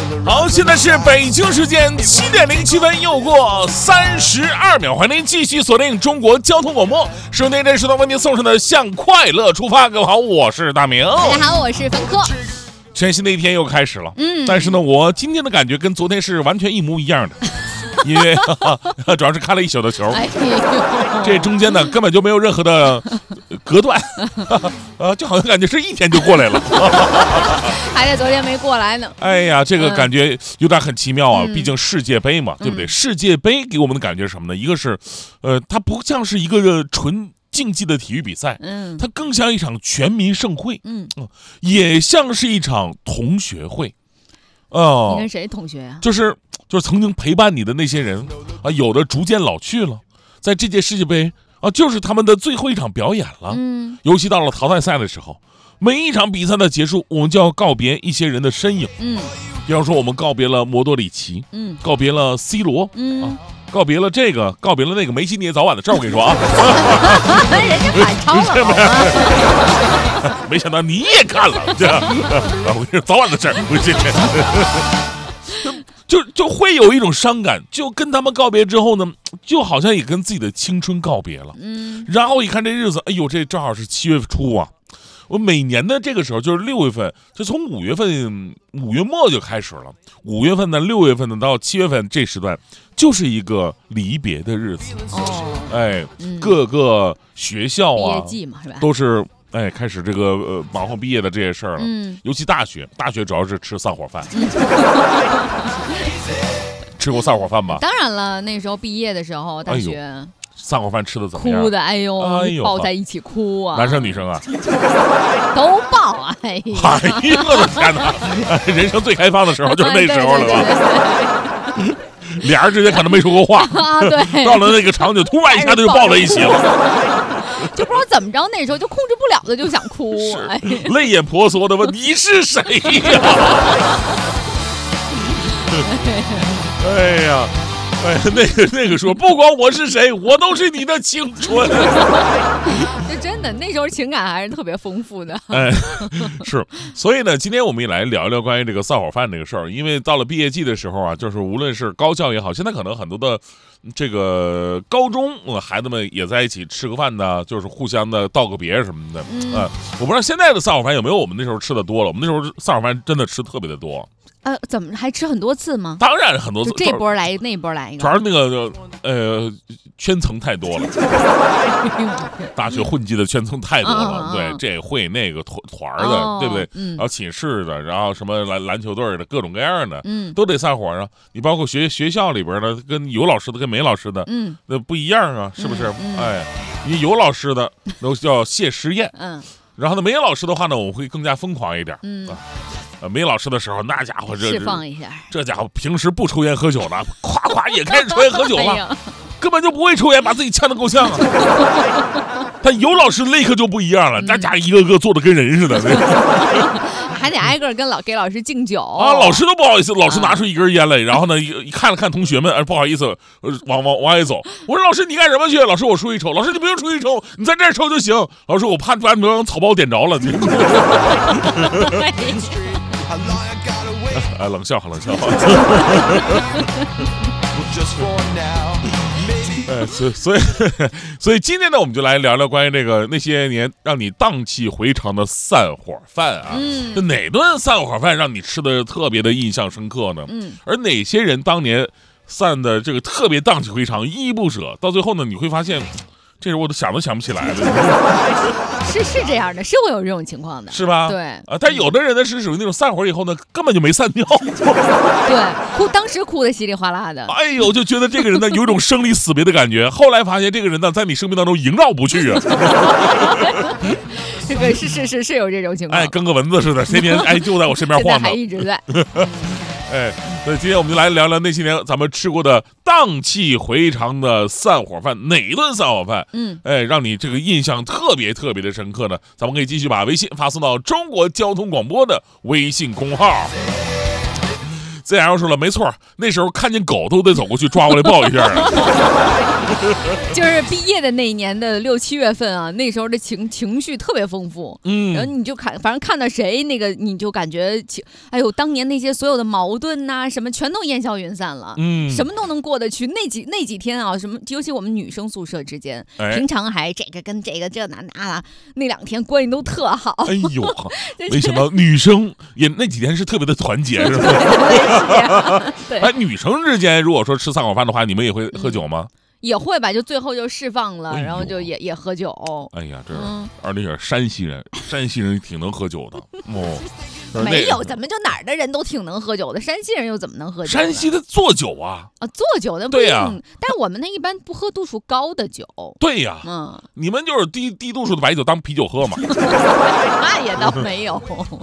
好，现在是北京时间7:07，又过32秒，欢迎您继续锁定中国交通广播，收听这时段为您送上的向快乐出发。各位好，我是大明。 大家好，我是冯科。 全新的一天又开始了，但是呢，我今天的感觉跟昨天是完全一模一样的。因为主要是看了一宿的球，这中间呢根本就没有任何的隔断，就好像感觉是一天就过来了， 还得昨天没过来呢。 哎呀，这个感觉有点很奇妙啊，毕竟世界杯嘛，对不对？世界杯给我们的感觉是什么呢？一个是，它不像是一个纯竞技的体育比赛，它更像一场全民盛会，也像是一场同学会。 你跟谁同学呀？ 就是曾经陪伴你的那些人啊，有的逐渐老去了，在这届世界杯啊，就是他们的最后一场表演了。尤其到了淘汰赛的时候，每一场比赛的结束，我们就要告别一些人的身影。比方说我们告别了摩多里奇，告别了 C 罗，告别了这个，告别了那个，梅西你也早晚的事儿，我跟你说啊。 人家反超了， 没想到你也看了，这我跟你说早晚的事儿，不是这。就会有一种伤感，就跟他们告别之后呢，就好像也跟自己的青春告别了。然后一看这日子，哎呦，这正好是7月初啊。我每年的这个时候就是6月份，就从5月末就开始了。5月份呢，6月份呢到7月份这时段，就是一个离别的日子。各个学校啊， 毕业季嘛，是吧？ 都是开始这个忙活毕业的这些事儿了。尤其大学主要是吃散伙饭。吃过散伙饭吧？ 当然了，那时候毕业的时候，大学。 散伙饭吃的怎么样？ 哭的，哎呦，抱在一起哭啊！ 男生女生啊， 都抱，哎呀， 我的天哪！人生最开放的时候就是那时候了吧？俩人之间可能没说过话啊，对， 到了那个场景，突然一下就抱在一起了， 就不知道怎么着，那时候就控制不了的就想哭， 泪眼婆娑的问：“你是谁呀？”哎呀！那个说，不管我是谁，我都是你的青春。 这真的，那时候情感还是特别丰富的。 是，所以呢，今天我们也来聊一聊关于这个散伙饭这个事儿。因为到了毕业季的时候啊，就是无论是高校也好，现在可能很多的这个高中孩子们也在一起吃个饭呢，就是互相的道个别什么的。我不知道现在的散伙饭有没有我们那时候吃的多了。我们那时候散伙饭真的吃特别的多。 怎么还吃很多次吗？ 当然很多次， 这波来那波来一个， 主要是那个圈层太多了，大学混迹的圈层太多了，对，这会那个团的，对不对？然后寝室的，然后什么篮球队的，各种各样的，都得散伙啊。你包括学校里边的，跟有老师的跟没老师的，那不一样啊，是不是？你有老师的都叫谢师宴，然后呢，没有老师的话呢，我们会更加疯狂一点，没老师的时候，那家伙释放一下， 这家伙平时不抽烟喝酒了，夸夸也开始抽烟喝酒了，根本就不会抽烟，把自己呛得够呛啊。但有老师立刻就不一样了，大家一个个做的跟人似的， 还得挨个给老师敬酒啊。老师都不好意思，老师拿出一根烟来，然后呢看了看同学们，不好意思，往外走。我说老师你干什么去？老师我出去抽。老师你不用出去抽，你在这儿抽就行。老师我怕把你们草包点着了。冷笑话，冷笑话。所以今天呢，我们就来聊聊关于这个那些年让你荡气回肠的散伙饭啊。哪顿散伙饭让你吃的特别的印象深刻呢？而哪些人当年散的这个特别荡气回肠、依依不舍，到最后呢，你会发现。这时我都想不起来了。 是这样的，是会有这种情况的， 是吧？ 对啊，但有的人呢是属于那种散伙以后呢，根本就没散掉。 对，当时哭的稀里哗啦的。 哎呦，就觉得这个人呢有一种生离死别的感觉。后来发现这个人呢在你生命当中萦绕不去啊。 这个是有这种情况。 跟个蚊子似的，天天就在我身边晃荡， 还一直在。 所以今天我们就来聊聊那些年咱们吃过的荡气回肠的散伙饭，哪一顿散伙饭，让你这个印象特别特别的深刻呢？咱们可以继续把微信发送到中国交通广播的微信公号。ZL 说了，没错，那时候看见狗都得走过去抓过来抱一下。 就是毕业的那一年的6、7月份啊，那时候的情绪特别丰富，然后你就反正看到谁那个你就感觉，哎呦，当年那些所有的矛盾呐、什么全都烟消云散了，什么都能过得去。那几天啊，什么尤其我们女生宿舍之间，平常还这个跟这个这那那2天关系都特好。 哎呦，没想到女生也那几天是特别的团结，是吧？ 对， 哎，女生之间如果说吃3口饭的话，你们也会喝酒吗？ 也会吧，就最后就释放了，然后就也喝酒。 哎呀，这而且是山西人挺能喝酒的哦。 没有，怎么就哪儿的人都挺能喝酒的？山西人又怎么能喝酒？ 山西的做酒啊， 做酒的不一定，但是我们那一般不喝度数高的酒。 对呀，你们就是低度数的白酒当啤酒喝嘛。 那也倒没有。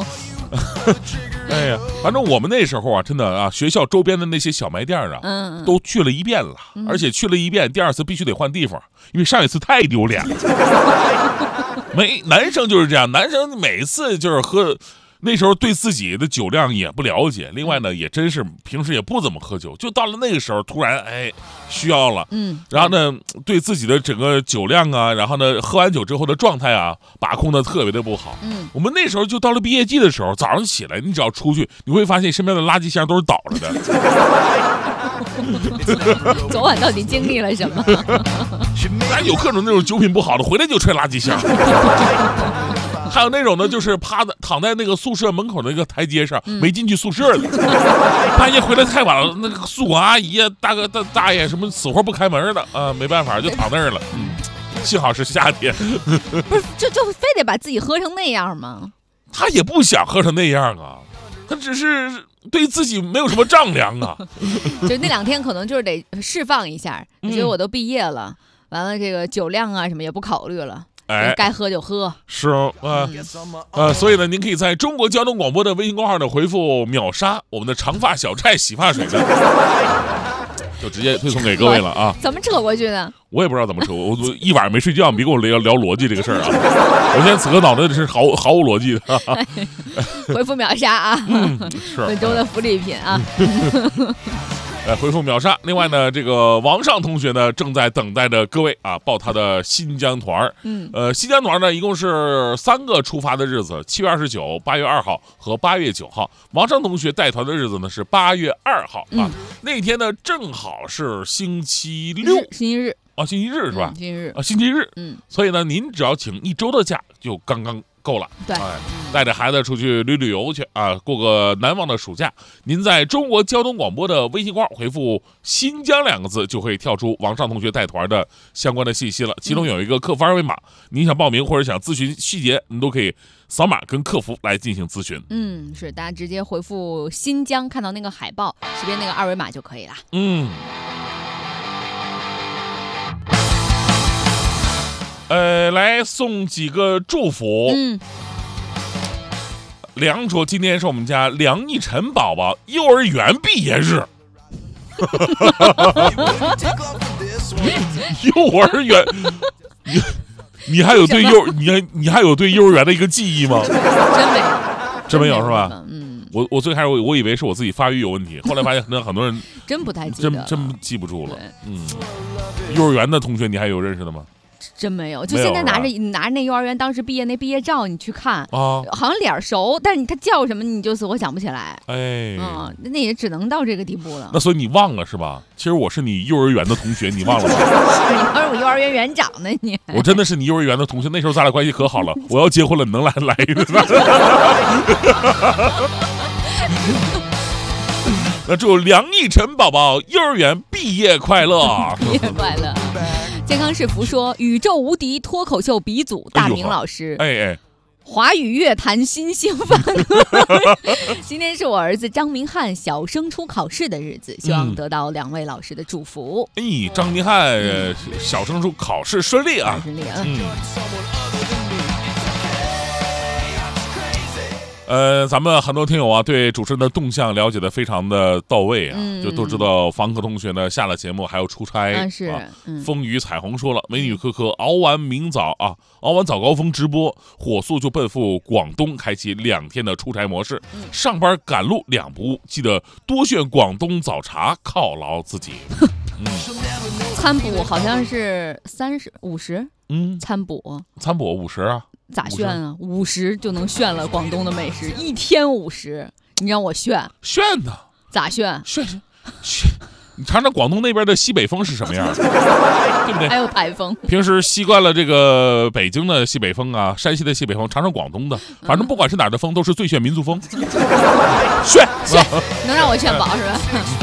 哎呀，反正我们那时候啊，真的啊，学校周边的那些小卖店啊，都去了一遍了，而且去了一遍，第2次必须得换地方，因为上一次太丢脸了。男生就是这样，男生每次就是喝。那时候对自己的酒量也不了解，另外呢，也真是平时也不怎么喝酒，就到了那个时候，突然需要了，然后呢，对自己的整个酒量啊，然后呢，喝完酒之后的状态啊，把控的特别的不好。我们那时候就到了毕业季的时候，早上起来，你只要出去，你会发现身边的垃圾箱都是倒了的。 昨晚到底经历了什么？ 咱有各种那种酒品不好的，回来就踹垃圾箱。还有那种呢，就是躺在那个宿舍门口的那个台阶上，没进去宿舍的，半夜回来太晚了，那个宿管阿姨、大爷什么死活不开门的啊，没办法就躺那儿了。幸好是夏天。 不是，就非得把自己喝成那样吗？ 他也不想喝成那样啊，他只是对自己没有什么丈量啊。 就那2天可能就是得释放一下，觉得我都毕业了，完了这个酒量啊什么也不考虑了。该喝就喝， 是所以呢，您可以在中国交通广播的微信公号呢回复秒杀我们的长发小寨洗发水呢，就直接推送给各位了啊！ 怎么扯过去的？ 我也不知道怎么扯，我一晚上没睡觉，别跟我聊逻辑这个事儿啊！我现在此刻脑袋是毫无逻辑的。 回复秒杀啊！ 是本周的福利品啊！ 回复秒杀。另外呢，这个王尚同学呢正在等待着各位啊报他的新疆团。新疆团呢一共是3个出发的日子，7月29、8月2号和8月9号。王尚同学带团的日子呢是8月2号啊，那天呢正好是星期6， 星期日啊，星期日是吧？ 星期日， 所以呢，您只要请1周的假就刚刚够了。 对， 带着孩子出去旅游去啊，过个难忘的暑假。您在中国交通广播的微信号回复“新疆”2个字，就会跳出王尚同学带团的相关的信息了。其中有一个客服二维码，您想报名或者想咨询细节，您都可以扫码跟客服来进行咨询。 是大家直接回复“新疆”，看到那个海报，识别那个二维码就可以了。 来送几个祝福。梁说今天是我们家梁一晨宝宝幼儿园毕业日。幼儿园，你还有对你还有对幼儿园的一个记忆吗？真没有是吧？我最开始我以为是我自己发育有问题，后来发现可能很多人真不太记得， 真记不住了。幼儿园的同学你还有认识的吗？ 真没有，就现在拿着那幼儿园当时毕业那毕业照，你去看啊， 好像脸熟，但是他叫什么你就死活想不起来。那也只能到这个地步了。 那所以你忘了是吧？其实我是你幼儿园的同学，你忘了吗？ 你还是我幼儿园园长呢，你。 我真的是你幼儿园的同学，那时候咱俩关系可好了。我要结婚了，你能来的。那祝梁一晨宝宝幼儿园毕业快乐， 毕业快乐。健康是福说，宇宙无敌脱口秀鼻祖大明老师，华语乐坛新星范。今天是我儿子张明翰小升初考试的日子，希望得到2位老师的祝福。 张明翰小升初考试顺利啊！ 顺利啊！ 咱们很多听友啊，对主持人的动向了解的非常的到位啊，就都知道房客同学呢下了节目还要出差风雨彩虹说了，美女科科熬完早高峰直播，火速就奔赴广东，开启2天的出差模式，上班赶路2不误，记得多选广东早茶犒劳自己。 餐补好像是50，餐补 50啊。 咋炫啊？50就能炫了广东的美食，一天50，你让我炫呢？ 咋炫？ 炫！你尝尝广东那边的西北风是什么样的，对不对？ 还有台风。 平时习惯了这个北京的西北风啊，山西的西北风，尝尝广东的，反正不管是哪儿的风，都是最炫民族风。炫， 能让我炫饱是吧？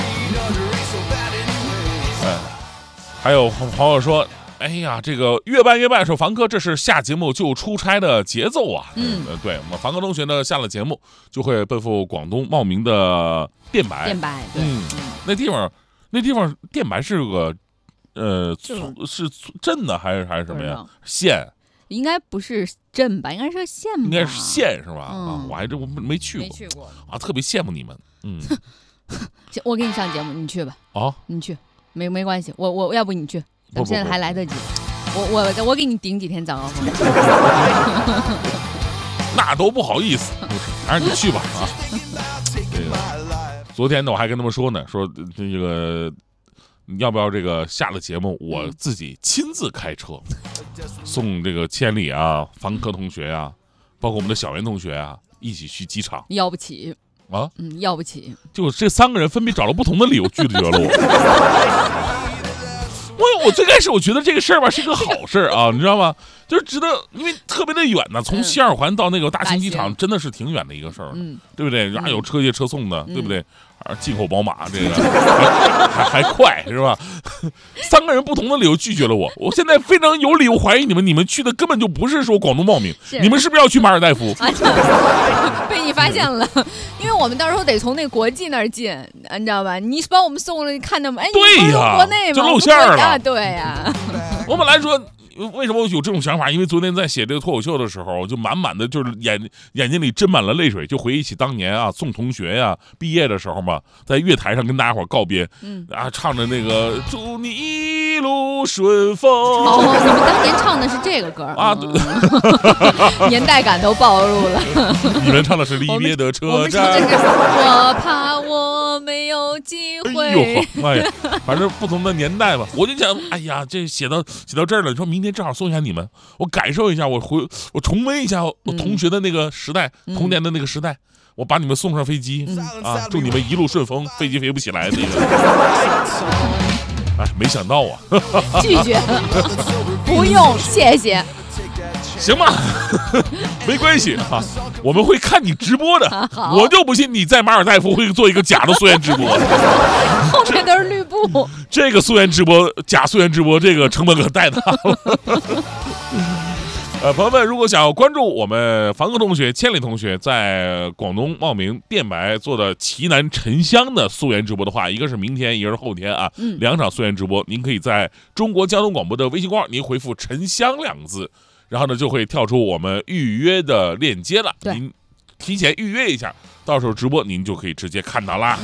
还有朋友说，哎呀，这个越办越办，说凡哥这是下节目就出差的节奏啊。对，我们凡哥同学呢下了节目就会奔赴广东茂名的电白。 对， 那地方电白是个是镇呢还是什么呀？县？ 应该不是镇吧，应该是县吧？ 应该是县是吧？我还真没去过啊，特别羡慕你们。 行，我给你上节目，你去吧。你去。没关系，我要不你去，咱们现在还来得及。我给你顶几天早高峰。 那都不好意思，还是你去吧啊。这个昨天呢，我还跟他们说呢，说这个你要不要这个下了节目，我自己亲自开车送这个千里啊、凡科同学啊，包括我们的小袁同学啊，一起去机场。 要不起。要不起， 就这3个人分别找了不同的理由拒绝了我。我最开始我觉得这个事儿吧是个好事啊，你知道吗？就是值得，因为特别的远呢，从西二环到那个大兴机场真的是挺远的一个事儿，对不对？然后有车接车送的，对不对？进口宝马这个还快是吧？3个人不同的理由拒绝了我，我现在非常有理由怀疑你们去的根本就不是说广东茂名，你们是不是要去马尔代夫？ 被你发现了，因为我们到时候得从那国际那儿进，你知道吧？你把我们送了，看到吗？ 对呀， 国内就露馅了。 对呀， 我本来说。为什么我有这种想法？因为昨天在写这个脱口秀的时候，我就满满的就是眼睛里斟满了泪水，就回忆起当年啊送同学呀毕业的时候嘛，在月台上跟大家伙告别，唱着那个祝你一路顺风。 你们当年唱的是这个歌啊？对，年代感都暴露了。 你们唱的是离别的车站。 我们唱的是我怕我没有机会。 哎呀，反正不同的年代吧。我就想，哎呀，这写到这儿了，你说明天正好送一下你们，我感受一下，我重温一下我同学的那个时代，童年的那个时代，我把你们送上飞机啊，祝你们一路顺风，飞机飞不起来那个。哎，没想到啊， 拒绝了，不用，谢谢。 行吧，没关系啊，我们会看你直播的。我就不信你在马尔代夫会做一个假的素颜直播。 后面都是绿布。 这个素颜直播，假素颜直播，这个成本可太大了。朋友们，如果想要关注我们凡哥同学、千里同学在广东茂名电白做的奇难沉香的素颜直播的话，一个是明天，一个是后天啊，2场素颜直播，您可以在中国交通广播的微信公号，您回复"沉香"2个字。然后呢，就会跳出我们预约的链接了。您提前预约一下，到时候直播您就可以直接看到啦。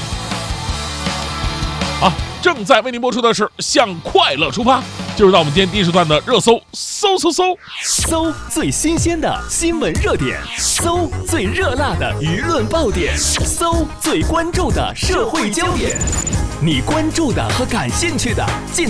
好，正在为您播出的是《向快乐出发》，进入到我们今天第一时段的热搜，搜最新鲜的新闻热点，搜最热辣的舆论爆点，搜最关注的社会焦点，你关注的和感兴趣的尽